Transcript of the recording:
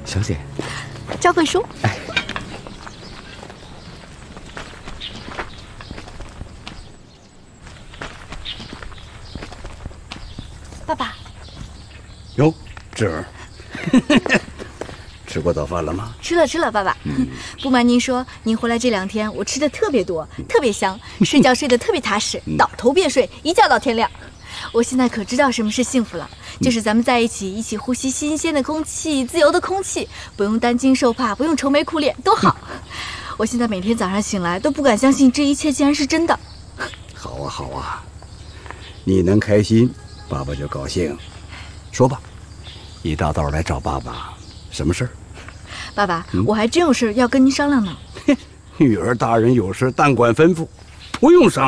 小姐， 赵慧叔。 哎， 爸爸。 哟，侄儿，吃过早饭了吗？ 吃了，爸爸。不瞒您说，您回来这2天，我吃的特别多，特别香，睡觉睡得特别踏实，倒头便睡，一觉到天亮。我现在可知道什么是幸福了，就是咱们在一起呼吸新鲜的空气，自由的空气，不用担惊受怕，不用愁眉苦脸，多好。我现在每天早上醒来都不敢相信这一切竟然是真的。 好啊，好啊，你能开心，爸爸就高兴。说吧，一大早来找爸爸，什么事儿？ 爸爸，我还真有事要跟您商量呢。 女儿大人有事但管吩咐，不用商